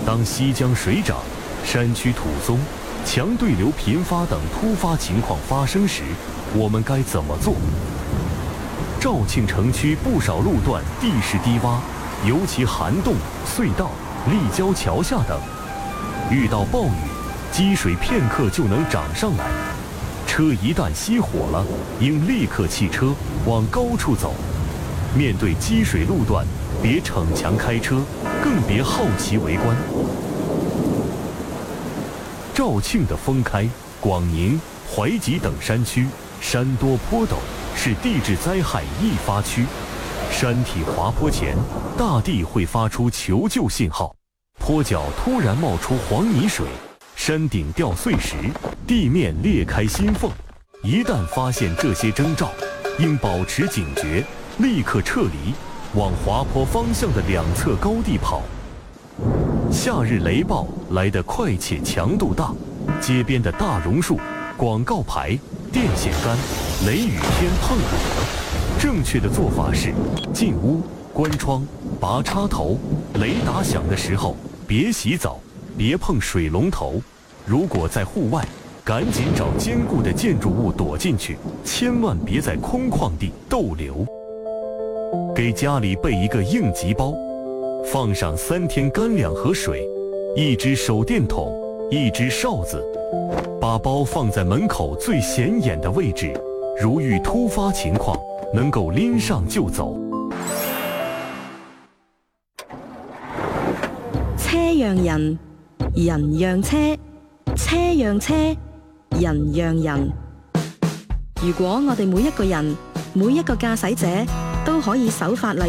当西江水涨、山区土松、强对流频发等突发情况发生时，我们该怎么做？肇庆城区不少路段地势低洼，尤其涵洞、隧道、立交桥下等，遇到暴雨，积水片刻就能涨上来。车一旦熄火了，应立刻弃车，往高处走。面对积水路段，别逞强开车，更别好奇围观。肇庆的封开、广宁、怀集等山区，山多坡陡，是地质灾害易发区。山体滑坡前，大地会发出求救信号，坡脚突然冒出黄泥水，山顶掉碎石，地面裂开心缝。一旦发现这些征兆，应保持警觉，立刻撤离，往滑坡方向的两侧高地跑。夏日雷暴来得快且强度大，街边的大榕树、广告牌、电线杆，雷雨天碰不得。正确的做法是：进屋、关窗、拔插头。雷打响的时候，别洗澡，别碰水龙头。如果在户外，赶紧找坚固的建筑物躲进去，千万别在空旷地逗留。给家里备一个应急包，放上3天干粮和水，1只手电筒，1只哨子，把包放在门口最显眼的位置，如遇突发情况，能够拎上就走。 车讓人，人讓車，車讓車，人讓人。如果我哋每一個人、每一個駕駛者都可以守法例